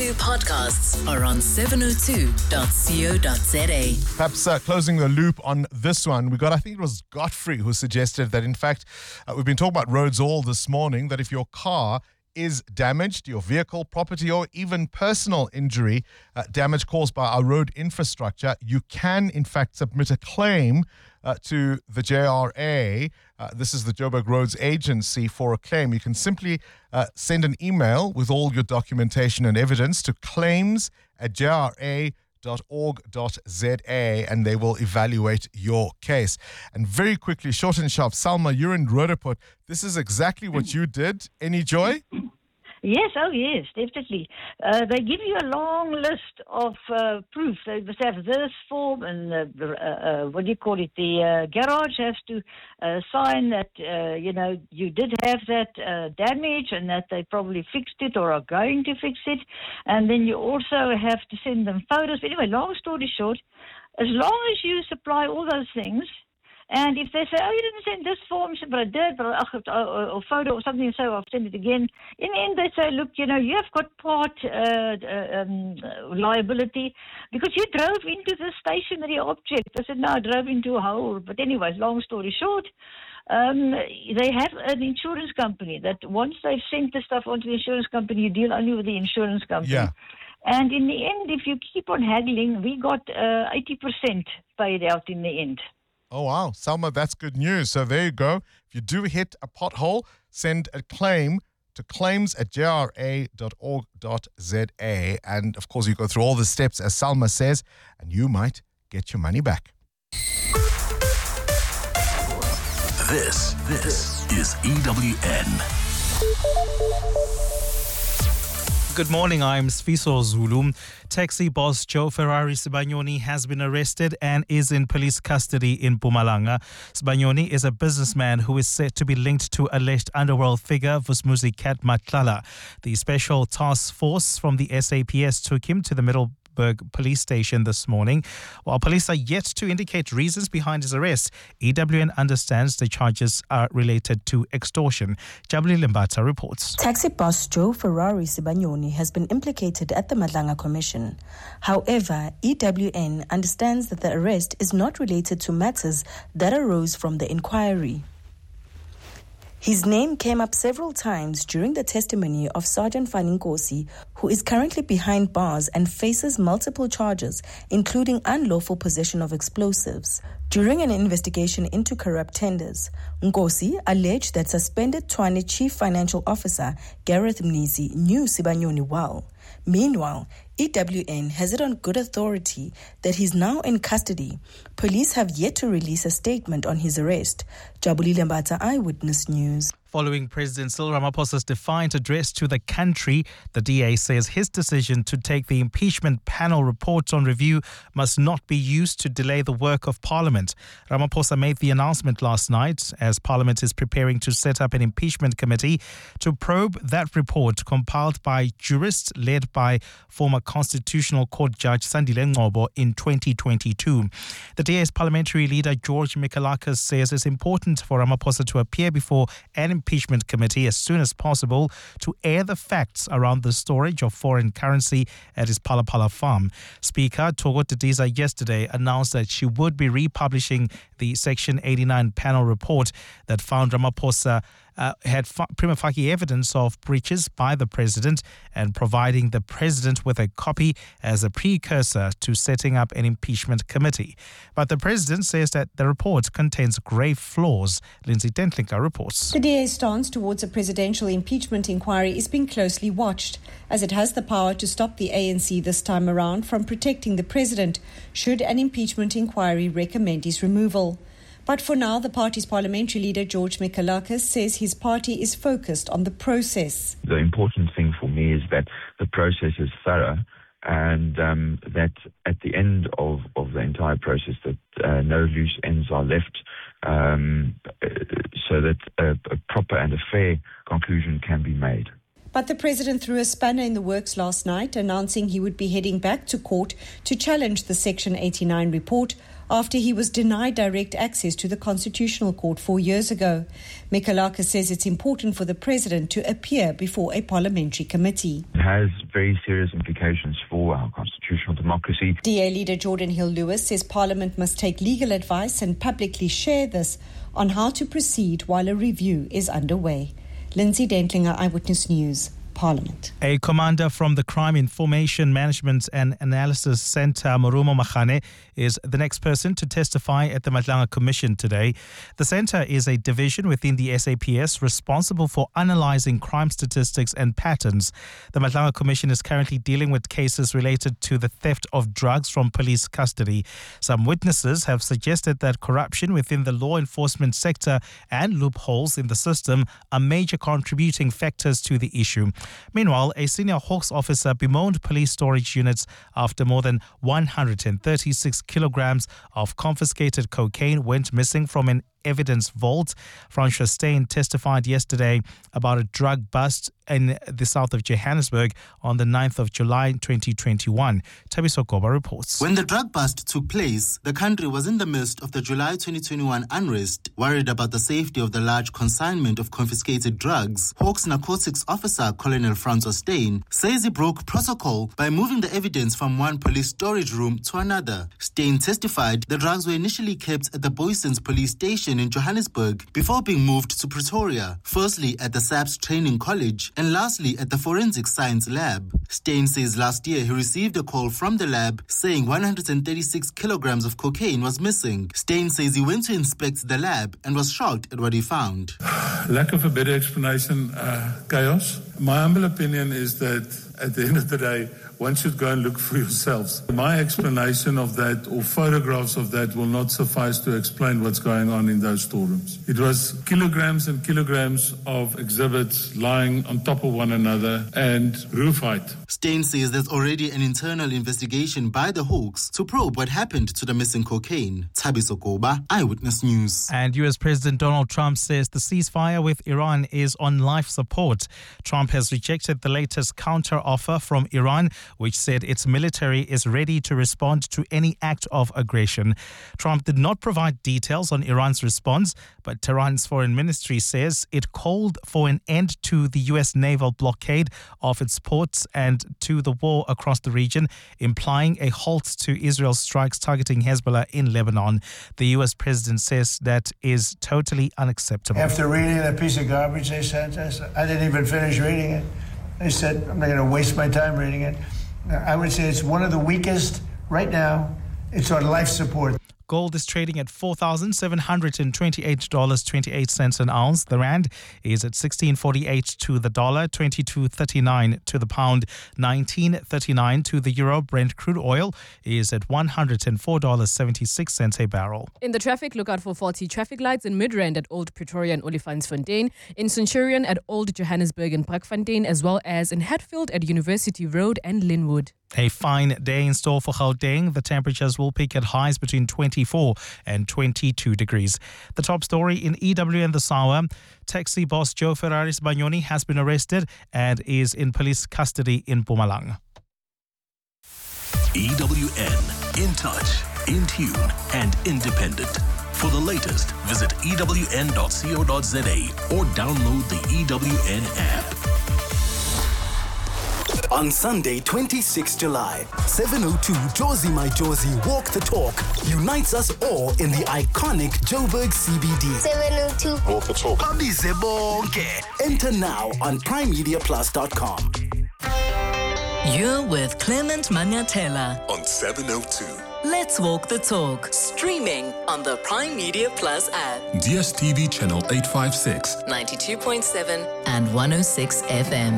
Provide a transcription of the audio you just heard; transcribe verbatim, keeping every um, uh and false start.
new podcasts are on seven oh two dot co dot za. Perhaps uh, closing the loop on this one, we got, I think it was Godfrey who suggested that, in fact, uh, we've been talking about roads all this morning, that if your car is damaged, your vehicle, property, or even personal injury, uh, damage caused by our road infrastructure, you can, in fact, submit a claim uh, to the J R A. Uh, this is the Joburg Roads Agency for a claim. You can simply uh, send an email with all your documentation and evidence to claims at j r a dot org dot za, and they will evaluate your case. And very quickly, short and sharp, Salma, you're in Roodepoort. This is exactly what you did. Any joy? Yes, oh yes, definitely. Uh, they give you a long list of uh, proof. They must have this form, and uh, uh, uh, what do you call it? The uh, garage has to uh, sign that uh, you know you did have that uh, damage, and that they probably fixed it or are going to fix it. And then you also have to send them photos. But anyway, long story short, as long as you supply all those things. And if they say, oh, you didn't send this form, but I did, but I, or, or photo or something, so I'll send it again. In the end, they say, look, you know, you have got part uh, um, liability because you drove into this stationary object. I said, no, I drove into a hole. But anyways, long story short, um, they have an insurance company that once they've sent the stuff onto the insurance company, you deal only with the insurance company. Yeah. And in the end, if you keep on haggling, we got uh, eighty percent paid out in the end. Oh, wow. Salma, that's good news. So there you go. If you do hit a pothole, send a claim to claims at j r a dot org dot za. And, of course, you go through all the steps, as Salma says, and you might get your money back. This, this is E W N. Good morning, I'm Sfiso Zulu. Taxi boss Joe Ferrari Sibanyoni has been arrested and is in police custody in Mpumalanga. Sibanyoni is a businessman who is said to be linked to alleged underworld figure Vusmuzi Cat Matlala. The special task force from the S A P S took him to the Middle police station this morning. While police are yet to indicate reasons behind his arrest, E W N understands the charges are related to extortion. Jabuli Limbata reports. Taxi boss Joe Ferrari Sibanyoni has been implicated at the Madlanga Commission. However, E W N understands that the arrest is not related to matters that arose from the inquiry. His name came up several times during the testimony of Sergeant Fani Nkosi, who is currently behind bars and faces multiple charges, including unlawful possession of explosives. During an investigation into corrupt tenders, Nkosi alleged that suspended Tshwane Chief Financial Officer Gareth Mnisi knew Sibanyoni well. Meanwhile, E W N has it on good authority that he's now in custody. Police have yet to release a statement on his arrest. Jabuli Lembata, Eyewitness News. Following President Cyril Ramaphosa's defiant address to the country, the D A says his decision to take the impeachment panel reports on review must not be used to delay the work of Parliament. Ramaphosa made the announcement last night as Parliament is preparing to set up an impeachment committee to probe that report compiled by jurists led by former Constitutional Court Judge Sandile Ngcobo in twenty twenty-two. The D A's parliamentary leader George Mikalakis says it's important for Ramaphosa to appear before an impeachment committee as soon as possible to air the facts around the storage of foreign currency at his Palapala farm. Speaker Togo Didiza yesterday announced that she would be republishing the Section eighty-nine panel report that found Ramaphosa Uh, had fa- prima facie evidence of breaches by the president and providing the president with a copy as a precursor to setting up an impeachment committee. But the president says that the report contains grave flaws. Lindsay Dentlinker reports. The D A's stance towards a presidential impeachment inquiry is being closely watched, as it has the power to stop the A N C this time around from protecting the president should an impeachment inquiry recommend his removal. But for now, the party's parliamentary leader, George Mikalakis, says his party is focused on the process. The important thing for me is that the process is thorough and um, that at the end of, of the entire process that uh, no loose ends are left um, so that a, a proper and a fair conclusion can be made. But the president threw a spanner in the works last night, announcing he would be heading back to court to challenge the Section eighty-nine report after he was denied direct access to the Constitutional Court four years ago. Mikalaka says it's important for the president to appear before a parliamentary committee. It has very serious implications for our constitutional democracy. D A leader Jordan Hill-Lewis says Parliament must take legal advice and publicly share this on how to proceed while a review is underway. Lindsay Dentlinger, Eyewitness News, Parliament. A commander from the Crime Information Management and Analysis Centre, Marumo Machane, is the next person to testify at the Madlanga Commission today. The centre is a division within the S A P S responsible for analysing crime statistics and patterns. The Madlanga Commission is currently dealing with cases related to the theft of drugs from police custody. Some witnesses have suggested that corruption within the law enforcement sector and loopholes in the system are major contributing factors to the issue. Meanwhile, a senior Hawks officer bemoaned police storage units after more than one hundred thirty-six kilograms of confiscated cocaine went missing from an evidence vault. Francois Steyn testified yesterday about a drug bust in the south of Johannesburg on the ninth of July twenty twenty-one. Tabiso Koba reports. When the drug bust took place, the country was in the midst of the July twenty twenty-one unrest. Worried about the safety of the large consignment of confiscated drugs, Hawks narcotics officer Colonel Francois Steyn says he broke protocol by moving the evidence from one police storage room to another. Steyn testified the drugs were initially kept at the Boysens police station in Johannesburg before being moved to Pretoria, firstly at the S A P S Training College and lastly at the Forensic Science Lab. Steyn says last year he received a call from the lab saying one hundred thirty-six kilograms of cocaine was missing. Steyn says he went to inspect the lab and was shocked at what he found. Lack of a better explanation, uh, chaos. My humble opinion is that at the end of the day, one should go and look for yourselves. My explanation of that or photographs of that will not suffice to explain what's going on in those storerooms. It was kilograms and kilograms of exhibits lying on top of one another and roof height. Steyn says there's already an internal investigation by the Hawks to probe what happened to the missing cocaine. Tabiso Koba, Eyewitness News. And U S President Donald Trump says the ceasefire with Iran is on life support. Trump has rejected the latest counter-offer from Iran, which said its military is ready to respond to any act of aggression. Trump did not provide details on Iran's response, but Tehran's foreign ministry says it called for an end to the U S naval blockade of its ports and to the war across the region, implying a halt to Israel's strikes targeting Hezbollah in Lebanon. The U S president says that is totally unacceptable. After reading that piece of garbage they sent us, I didn't even finish reading it. They said, I'm not going to waste my time reading it. I would say it's one of the weakest right now. It's on life support. Gold is trading at four thousand seven hundred twenty-eight dollars and twenty-eight cents an ounce. The rand is at sixteen forty-eight to the dollar, twenty-two thirty-nine to the pound, nineteen thirty-nine to the euro. Brent crude oil is at one hundred four dollars and seventy-six cents a barrel. In the traffic, look out for faulty traffic lights in Midrand at Old Pretoria and Olifantsfontein, in Centurion at Old Johannesburg and Brakfontein, as well as in Hatfield at University Road and Linwood. A fine day in store for Gauteng. The temperatures will peak at highs between twenty-four and twenty-two degrees. The top story in E W N this hour. Taxi boss Joe Ferrari Sibanyoni has been arrested and is in police custody in Mpumalanga. E W N, in touch, in tune and independent. For the latest, visit E W N dot co dot za or download the E W N app. On Sunday, twenty-sixth of July, seven oh two Josie My Josie Walk the Talk unites us all in the iconic Joburg C B D. seven oh two Walk the Talk. Abize bonke. Enter now on prime media plus dot com. You're with Clement Manyatela on seven oh two. Let's Walk the Talk, streaming on the Prime Media Plus app. D S T V channel eight fifty-six, ninety-two point seven and one oh six F M.